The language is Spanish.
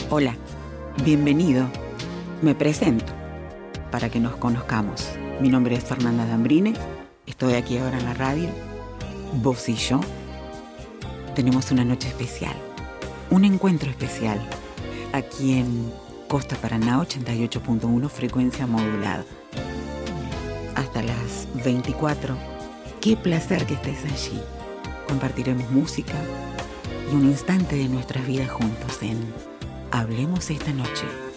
Hola, bienvenido. Me presento para que nos conozcamos. Mi nombre es Fernanda Dambrine, estoy aquí ahora en la radio. Vos y yo tenemos una noche especial, un encuentro especial, aquí en Costa Paraná 88.1 frecuencia modulada. Hasta las 24. Qué placer que estés allí. Compartiremos música y un instante de nuestras vidas juntos en Hablemos esta noche.